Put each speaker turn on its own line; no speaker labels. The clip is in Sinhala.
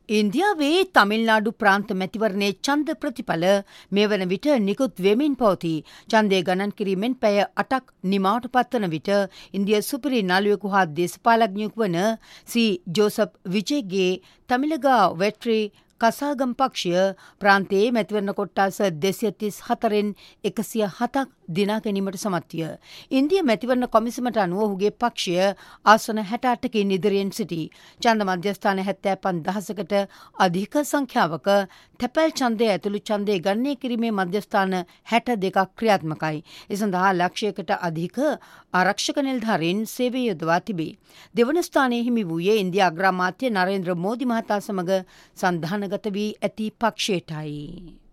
ඉන්දියාවේ තමිල්නාඩු ප්‍රාන්ත මැතිවරණයේ ඡන්ද ප්‍රතිඵල මේ වන විට නිකුත් වෙමින් පවතී. ඡන්දය ගණන් කිරීමෙන් පැය 8ක් නිමාවට පත්වන විට ඉන්දියා සුපිරි නළුවෙකු හා දේශපාලඥයෙකු වන සී ජෝසප් විජේගේ තමිලගා වෙට්‍රි කසාගම් පක්ෂය ප්‍රාන්තයේ මැතිවරණ කොට්ටාස 234න් 107ක් දිනා ගැනීමට සමත්ය. ඉන්දිය මැතිවරණ කොමිසමට අනුව ඔහුගේ පක්ෂය ආසන 68කින් ඉදිරියෙන් සිටී. ඡන්ද මධ්‍යස්ථාන 75,000කට අධික සංඛ්‍යාවක තැපැල් ඡන්දය ඇතුළු ඡන්දය ගණනය කිරීමේ මධ්‍යස්ථාන 62ක් ක්‍රියාත්මකයි. ඒ සඳහා ලක්ෂයකට අධික ආරක්ෂක නිලධාරීන් සේවය යොදවා තිබේ. දෙවන ස්ථානයේ හිමි වූයේ ඉන්දියා අග්‍රාමාත්‍ය නරේන්ද්‍ර මෝදි මහතා සමග සන්ධානගත වී ඇති පක්ෂයටයි.